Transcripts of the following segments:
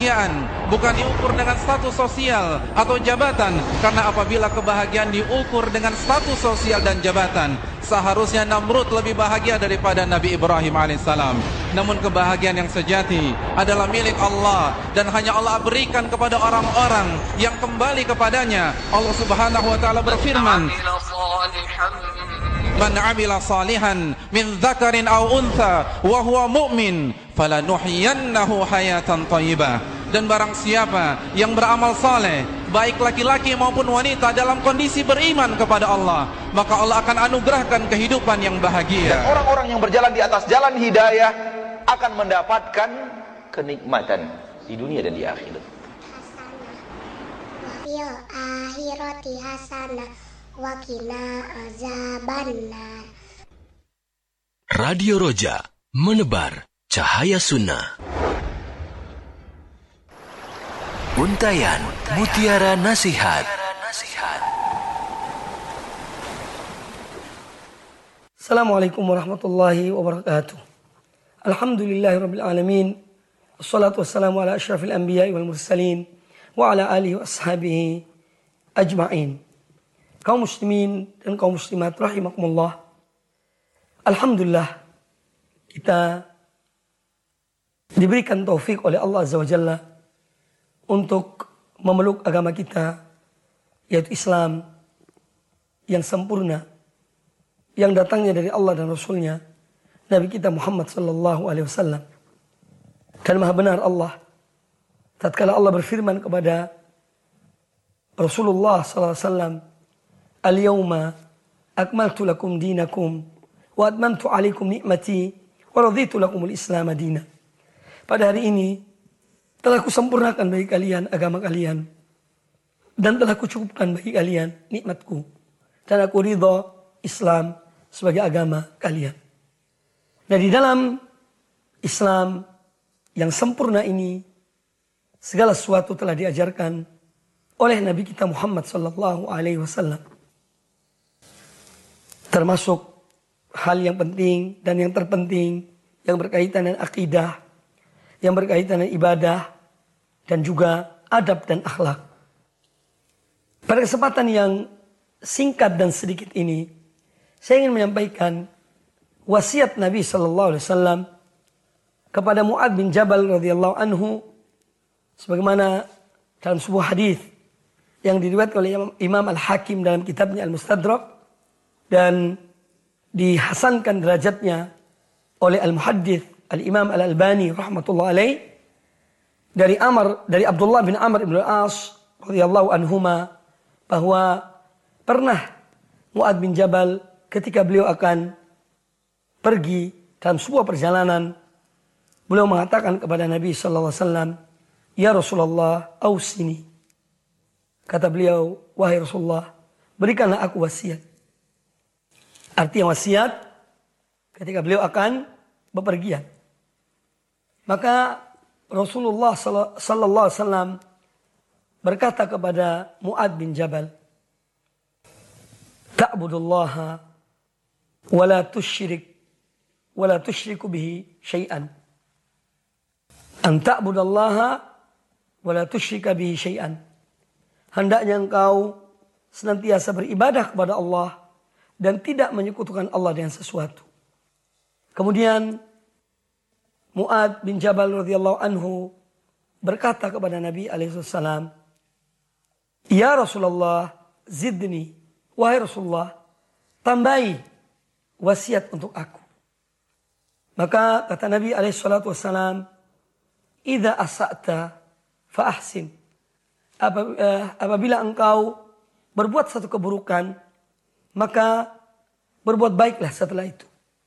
kebahagiaan bukan diukur dengan status sosial atau jabatan, karena apabila kebahagiaan diukur dengan status sosial dan jabatan, seharusnya Namrud lebih bahagia daripada Nabi Ibrahim alaihissalam. Namun kebahagiaan yang sejati adalah milik Allah, dan hanya Allah berikan kepada orang-orang yang kembali kepadanya. Allah subhanahu wa ta'ala berfirman, Man amila salihan min dzakarin aw untha wa huwa mu'min falanuhyiyannahu hayatan thayyibah. Dan barang siapa yang beramal saleh, baik laki-laki maupun wanita, dalam kondisi beriman kepada Allah, maka Allah akan anugerahkan kehidupan yang bahagia. Dan orang-orang yang berjalan di atas jalan hidayah akan mendapatkan kenikmatan di dunia dan di akhirat. Akhirati hasanah wa qina azabannar. Radio Roja, menebar cahaya sunnah. Untayan mutiara nasihat. Assalamualaikum warahmatullahi wabarakatuh. Alhamdulillahirabbil alamin. Wassalatu wassalamu ala asyrafil anbiya'i wal mursalin wa ala alihi wa ashabihi ajma'in. Kaum muslimin dan kaum muslimat rahimakumullah. Alhamdulillah, kita diberikan taufik oleh Allah Azza wa Jalla untuk memeluk agama kita, yaitu Islam yang sempurna, yang datangnya dari Allah dan Rasulnya, Nabi kita Muhammad sallallahu alaihi wasallam. Dan maha benar Allah tatkala Allah berfirman kepada Rasulullah sallallahu alaihi wasallam, Al-yawma akmaltu lakum dinakum wa atmamtu alaikum ni'mati wa raditu lakumul Islam madina. Pada hari ini telah kusempurnakan bagi kalian agama kalian, dan telah kucukupkan bagi kalian nikmatku, dan aku ridha Islam sebagai agama kalian. Nah, di dalam Islam yang sempurna ini, segala sesuatu telah diajarkan oleh Nabi kita Muhammad sallallahu alaihi wasallam. Termasuk hal yang penting dan yang terpenting yang berkaitan dengan akidah, yang berkaitan dengan ibadah, dan juga adab dan akhlak. Pada kesempatan yang singkat dan sedikit ini, saya ingin menyampaikan wasiat Nabi sallallahu alaihi wasallam kepada Mu'adz bin Jabal radhiyallahu anhu, sebagaimana dalam sebuah hadis yang diriwayatkan oleh Imam Al-Hakim dalam kitabnya Al-Mustadrak, dan dihasankan derajatnya oleh Al-Muhaddits Al-Imam Al-Albani rahmatullah alaih, dari Abdullah bin Amr bin Al-As radhiyallahu anhuma, bahwa pernah Mu'adz bin Jabal ketika beliau akan pergi dalam sebuah perjalanan, beliau mengatakan kepada Nabi sallallahu alaihi wasallam, "Ya Rasulullah, ausini." Kata beliau, "Wahai Rasulullah, berikanlah aku wasiat." Artinya wasiat ketika beliau akan bepergian. Maka Rasulullah sallallahu alaihi wasallam berkata kepada Mu'adz bin Jabal, "Ta'budullaha wa la tusyriku bihi syai'an." An ta'budallaha wa la tusyrika bihi syai'an. Hendaknya engkau senantiasa beribadah kepada Allah dan tidak menyekutukan Allah dengan sesuatu. Kemudian Mu'adz bin Jabal radhiyallahu anhu berkata kepada Nabi alaihi wasallam, "Ya Rasulullah, zidni." Wahai Rasulullah, tambahi wasiat untuk aku. Maka kata Nabi alaihi salatu wasallam, "Idza asa'ta fa ahsin." Apabila engkau berbuat satu keburukan, maka berbuat baiklah setelah itu.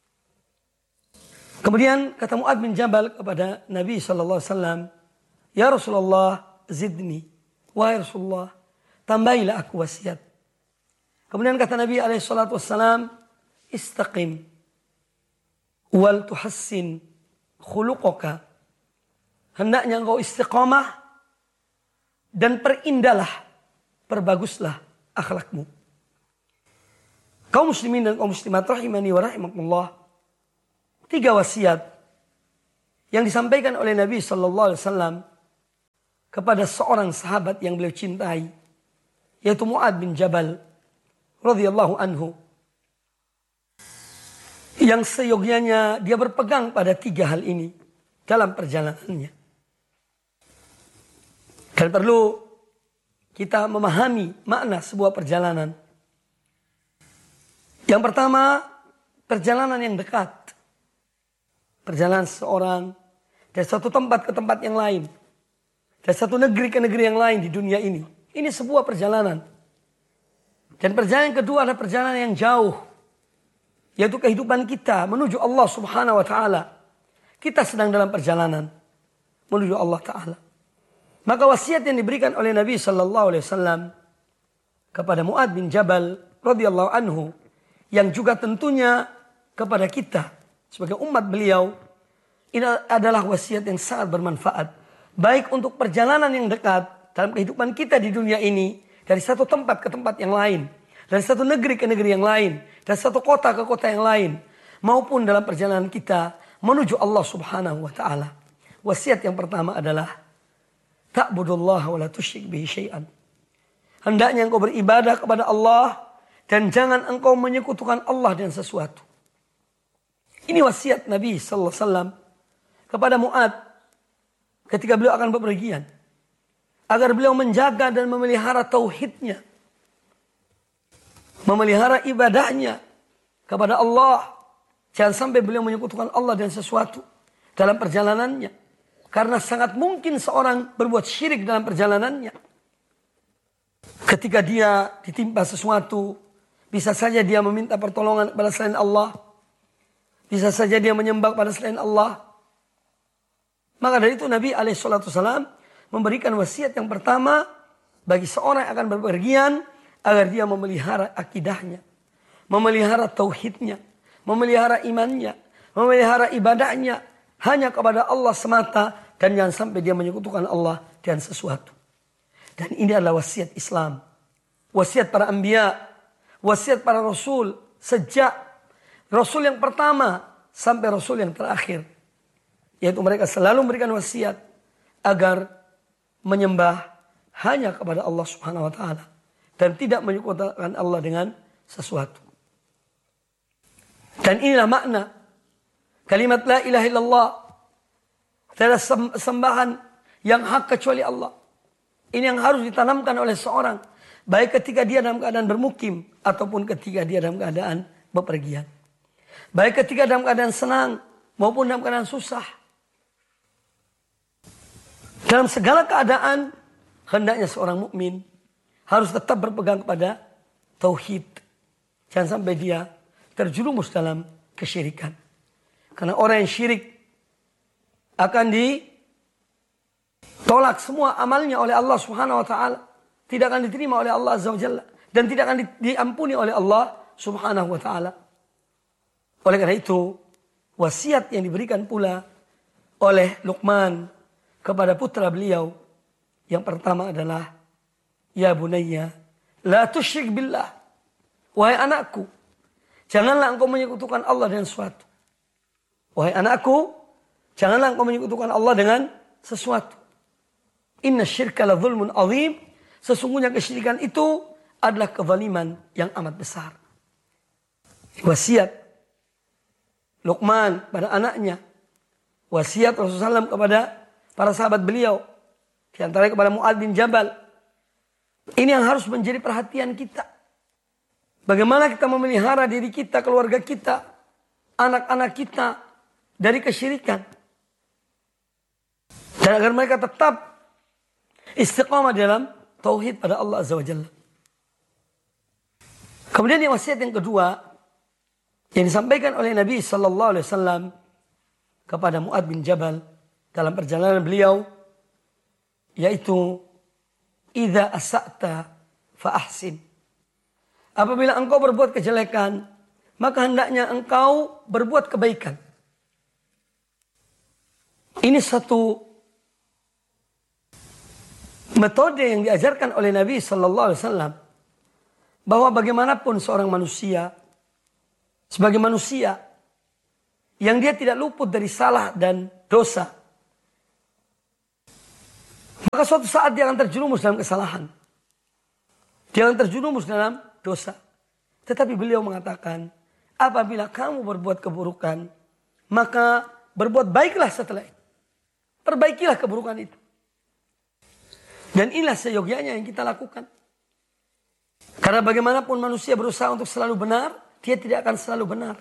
Kemudian kata Mu'adz bin Jabal kepada Nabi sallallahu alaihi wasallam, "Ya Rasulullah, zidni." Wahai Rasulullah, tambahilah aku wasiat. Kemudian kata Nabi alaihi salatu wasallam, "Istaqim wal tuhassin khuluqaka." Hendaknya engkau istiqamah dan perindahlah, perbaguslah akhlakmu. Kaum muslimin dan kaum muslimat rahimani wa rahimakumullah, 3 wasiat yang disampaikan oleh Nabi sallallahu alaihi wasallam kepada seorang sahabat yang beliau cintai, yaitu Mu'adz bin Jabal radhiyallahu anhu, yang seyogyanya dia berpegang pada 3 hal ini dalam perjalanannya. Dan perlu kita memahami makna sebuah perjalanan. Yang pertama, perjalanan yang dekat. Perjalanan seseorang dari satu tempat ke tempat yang lain, dari satu negeri ke negeri yang lain di dunia ini. Ini sebuah perjalanan. Dan perjalanan yang kedua adalah perjalanan yang jauh, yaitu kehidupan kita menuju Allah Subhanahu wa taala. Kita sedang dalam perjalanan menuju Allah taala. Maka wasiat yang diberikan oleh Nabi sallallahu alaihi wasallam kepada Mu'adz bin Jabal radhiyallahu anhu, yang juga tentunya kepada kita sebagai umat beliau, ini adalah wasiat yang sangat bermanfaat, baik untuk perjalanan yang dekat dalam kehidupan kita di dunia ini, dari satu tempat ke tempat yang lain, dari satu negeri ke negeri yang lain, dari satu kota ke kota yang lain, maupun dalam perjalanan kita menuju Allah Subhanahu wa taala. Wasiat yang pertama adalah ta'budullaha wa la tusyrik bihi syai'an. Hendaknya engkau beribadah kepada Allah dan jangan engkau menyekutukan Allah dengan sesuatu. Ini wasiat Nabi sallallahu alaihi wasallam kepada Mu'adz ketika beliau akan bepergian, agar beliau menjaga dan memelihara tauhidnya, memelihara ibadahnya kepada Allah. Jangan sampai beliau menyekutukan Allah dengan sesuatu dalam perjalanannya, karena sangat mungkin seorang berbuat syirik dalam perjalanannya. Ketika dia ditimpa sesuatu, bisa saja dia meminta pertolongan kepada selain Allah, bisa saja dia menyembah pada selain Allah. Maka dari itu Nabi alaihissalam memberikan wasiat yang pertama bagi seorang yang akan berpergian, agar dia memelihara akidahnya, memelihara tauhidnya, memelihara imannya, memelihara ibadahnya hanya kepada Allah semata, dan jangan sampai dia menyekutukan Allah dengan sesuatu. Dan ini adalah wasiat Islam, wasiat para anbiya, wasiat para rasul, sejak rasul yang pertama sampai rasul yang terakhir, yaitu mereka selalu memberikan wasiat agar menyembah hanya kepada Allah Subhanahu wa taala dan tidak menyekutukan Allah dengan sesuatu. Dan inilah makna kalimat la ilaha illallah, tiada sembahan yang hak kecuali Allah. Ini yang harus ditanamkan oleh seorang, baik ketika dia dalam keadaan bermukim ataupun ketika dia dalam keadaan bepergian. Baik ketika dalam keadaan senang maupun dalam keadaan susah. Dalam segala keadaan, hendaknya seorang mukmin harus tetap berpegang kepada tauhid. Jangan sampai dia terjerumus dalam kesyirikan. Karena orang yang syirik akan ditolak semua amalnya oleh Allah Subhanahu wa taala. Tidak akan diterima oleh Allah Azza wa Jalla, dan tidak akan diampuni oleh Allah Subhanahu wa taala. Oleh karena itu, wasiat yang diberikan pula oleh Luqman kepada putra beliau yang pertama adalah, ya bunayya la tusyrik billah, wahai anakku, janganlah engkau menyekutukan Allah dengan sesuatu. Wahai anakku, janganlah engkau menyekutukan Allah dengan sesuatu. Inna syirka la zulmun azim, sesungguhnya kesyirikan itu adalah kezaliman yang amat besar. Wasiat Luqman pada anaknya, wasiat Rasulullah SAW kepada para sahabat beliau, di antaranya kepada Mu'adz bin Jabal. Ini yang harus menjadi perhatian kita. Bagaimana kita memelihara diri kita, keluarga kita, anak-anak kita dari kesyirikan. Dan agar mereka tetap istiqamah dalam tauhid pada Allah Azza wa Jalla. Kemudian yang wasiat yang kedua yang disampaikan oleh Nabi sallallahu alaihi wasallam kepada Mu'adz bin Jabal dalam perjalanan beliau, yaitu idza asa'ta fa ahsin. Apabila engkau berbuat kejelekan, maka hendaknya engkau berbuat kebaikan. Ini satu metode yang diajarkan oleh Nabi sallallahu alaihi wasallam, bahwa bagaimanapun seorang manusia sebagai manusia yang dia tidak luput dari salah dan dosa, maka Maka suatu saat dia akan terjerumus dalam kesalahan. Dia akan terjerumus dalam dosa. Tetapi beliau mengatakan, apabila kamu berbuat keburukan, maka berbuat baiklah setelah itu. Perbaikilah keburukan itu. Dan inilah seyogyanya yang kita lakukan. Karena bagaimanapun manusia berusaha untuk selalu benar, dia tidak akan selalu benar.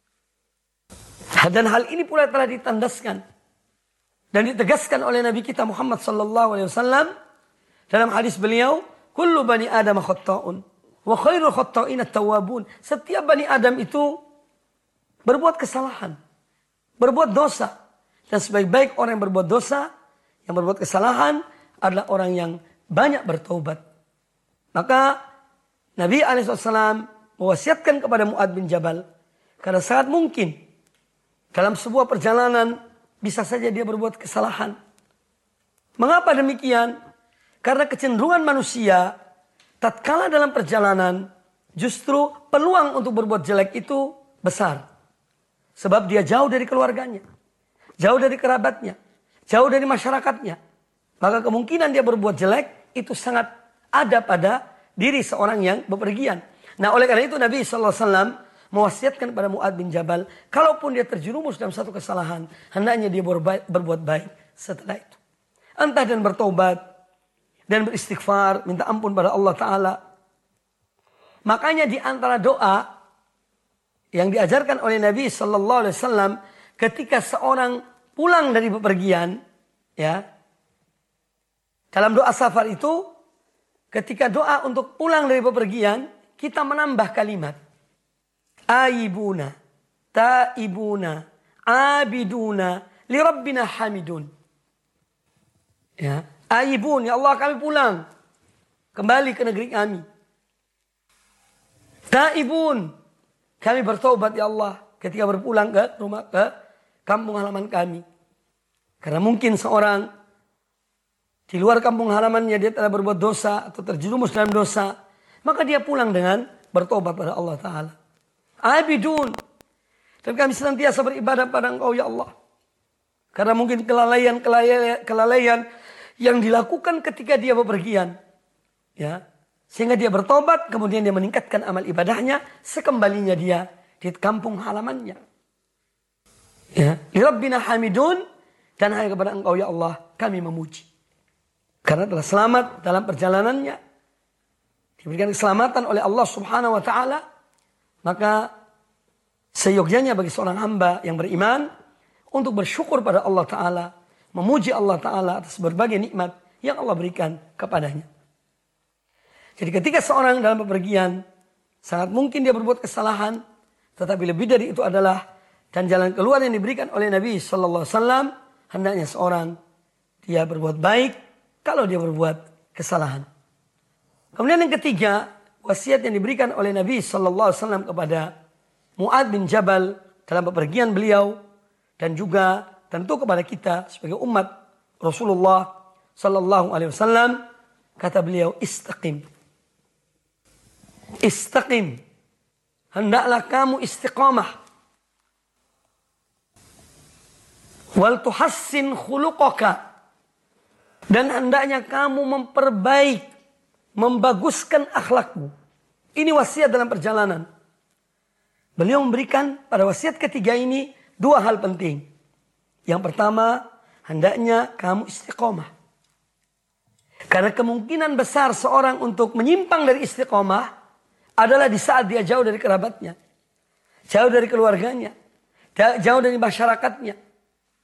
Dan hal ini pula telah ditandaskan dan ditegaskan oleh Nabi kita Muhammad SAW dalam hadis beliau, kullu bani Adam khatta'un wa khairul khatta'in at-tawwabun. Setiap bani Adam itu berbuat kesalahan, berbuat dosa, dan sebaik-baik orang yang berbuat dosa, yang berbuat kesalahan adalah orang yang banyak bertaubat. Maka Nabi SAW mewasiatkan kepada Mu'adz bin Jabal, karena sangat mungkin dalam sebuah perjalanan bisa saja dia berbuat kesalahan. Mengapa demikian? Karena kecenderungan manusia tatkala dalam perjalanan justru peluang untuk berbuat jelek itu besar. Sebab dia jauh dari keluarganya, jauh dari kerabatnya, jauh dari masyarakatnya. Maka kemungkinan dia berbuat jelek itu sangat ada pada diri seorang yang bepergian. Nah, oleh karena itu Nabi SAW mewasiatkan kepada Mu'adz bin Jabal, kalaupun dia terjerumus dalam satu kesalahan, hendaknya dia berbuat baik setelah itu. Entah dan bertobat dan beristighfar, minta ampun pada Allah Ta'ala. Makanya di antara doa yang diajarkan oleh Nabi SAW ketika seorang pulang dari bepergian, ya, dalam doa safar itu, ketika doa untuk pulang dari bepergian, kita menambah kalimat. Aibuna, taibuna, abiduna, li rabbina hamidun. Ya, aibun, ya Allah kami pulang. Kembali ke negeri kami. Taibun, kami bertobat ya Allah ketika berpulang ke rumah, ke kampung halaman kami. Karena mungkin seorang di luar kampung halamannya dia telah berbuat dosa atau terjerumus dalam dosa, maka dia pulang dengan bertobat pada Allah Ta'ala. Abidun, dan kami senantiasa beribadah pada Engkau ya Allah. Karena mungkin kelalaian yang dilakukan ketika dia bepergian, ya, sehingga dia bertobat, kemudian dia meningkatkan amal ibadahnya sekembalinya dia di kampung halamannya. Ya, li rabbina hamidun, dan hanya kepada Engkau ya Allah kami memuji. Karena telah selamat dalam perjalanannya, diberikan keselamatan oleh Allah Subhanahu wa Ta'ala. Maka seyogyanya bagi seorang hamba yang beriman untuk bersyukur pada Allah Ta'ala, memuji Allah Ta'ala atas berbagai nikmat yang Allah berikan kepadanya. Jadi ketika seorang dalam bepergian, sangat mungkin dia berbuat kesalahan, tetapi lebih dari itu adalah, dan jalan keluar yang diberikan oleh Nabi SAW, hendaknya seorang dia berbuat baik kalau dia berbuat kesalahan. Kemudian yang ketiga, wasiat yang diberikan oleh Nabi SAW kepada Mu'adz bin Jabal dalam bepergian beliau, dan juga tentu kepada kita sebagai umat Rasulullah SAW, kata beliau, istaqim. Istaqim. Hendaklah kamu istiqamah. Wal tuhassin khuluqaka. Dan hendaknya kamu memperbaik, membaguskan akhlakmu. Ini wasiat dalam perjalanan. Beliau memberikan pada wasiat ketiga ini dua hal penting. Yang pertama, hendaknya kamu istiqomah. Karena kemungkinan besar seorang untuk menyimpang dari istiqomah adalah di saat dia jauh dari kerabatnya, jauh dari keluarganya, jauh dari masyarakatnya.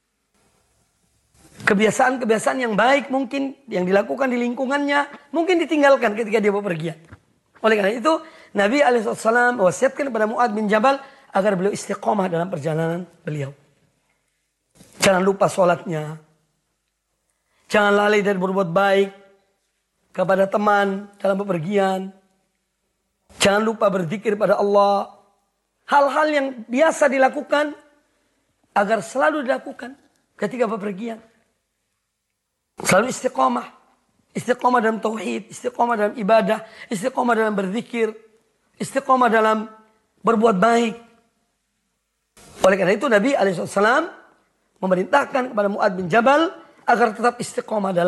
Kebiasaan-kebiasaan yang baik mungkin yang dilakukan di lingkungannya mungkin ditinggalkan ketika dia bepergian. Oleh karena itu Nabi SAW mewasiatkan kepada Mu'adz bin Jabal agar beliau istiqomah dalam perjalanan beliau. Jangan lupa sholatnya. Jangan lalai dari berbuat baik kepada teman dalam bepergian. Jangan lupa berzikir pada Allah. Hal-hal yang biasa dilakukan agar selalu dilakukan ketika bepergian. Selalu istiqomah. Istiqomah dalam tauhid, istiqomah dalam ibadah, istiqomah dalam berzikir, istiqomah dalam berbuat baik. Oleh karena itu Nabi SAW memerintahkan kepada Mu'adz bin Jabal agar tetap istiqomah dalam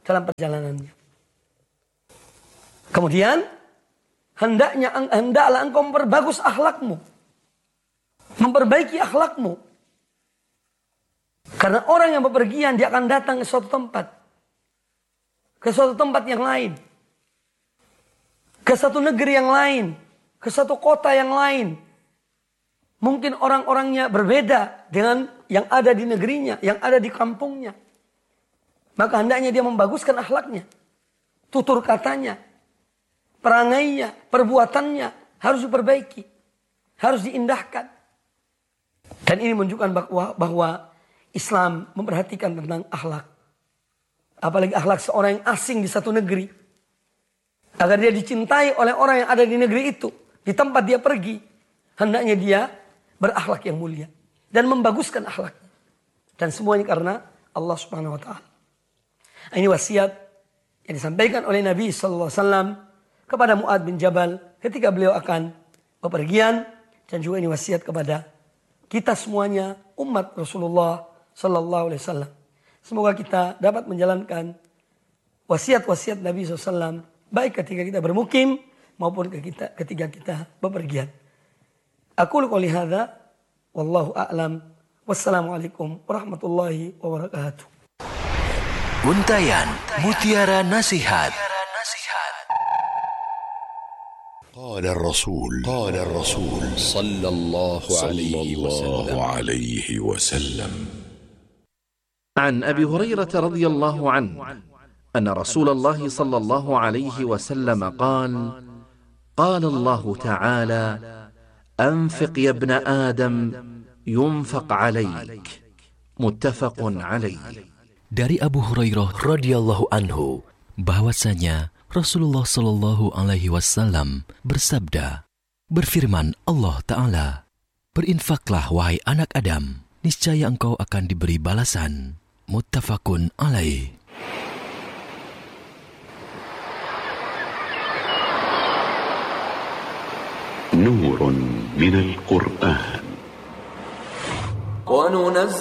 dalam perjalanannya. Kemudian, hendaklah engkau memperbagus akhlakmu. Memperbaiki akhlakmu. Karena orang yang bepergian, dia akan datang ke suatu tempat. Ke suatu tempat yang lain. Ke satu negeri yang lain. Ke satu kota yang lain. Mungkin orang-orangnya berbeda dengan yang ada di negerinya, yang ada di kampungnya. Maka hendaknya dia membaguskan akhlaknya. Tutur katanya. Perangainya, perbuatannya harus diperbaiki. Harus diindahkan. Dan ini menunjukkan bahwa Islam memperhatikan tentang akhlak. Apalagi akhlak seorang yang asing di satu negeri. Agar dia dicintai oleh orang yang ada di negeri itu. Di tempat dia pergi. Hendaknya dia berakhlak yang mulia. Dan membaguskan akhlaknya. Dan semuanya karena Allah subhanahu wa ta'ala. Ini wasiat yang disampaikan oleh Nabi SAW kepada Mu'adz bin Jabal ketika beliau akan bepergian. Dan juga ini wasiat kepada kita semuanya umat Rasulullah SAW. Semoga kita dapat menjalankan wasiat-wasiat Nabi SAW. Baik ketika kita bermukim maupun ketika kita bepergian. Aku qouli hadza wallahu a'lam. Wassalamualaikum warahmatullahi wabarakatuh. Untayan Mutiara Nasihat. قال الرسول صلى الله عليه وسلم عن أبي هريرة رضي الله عنه أن رسول الله صلى الله عليه وسلم قال الله تعالى أنفق يا ابن آدم ينفق عليك متفق عليه. Dari Abu Hurairah radhiyallahu anhu bahwasanya Rasulullah Shallallahu Alaihi Wasallam bersabda, berfirman Allah Ta'ala, berinfaklah wahai anak Adam, niscaya engkau akan diberi balasan. Muttafaqun alaih. نور من القرآن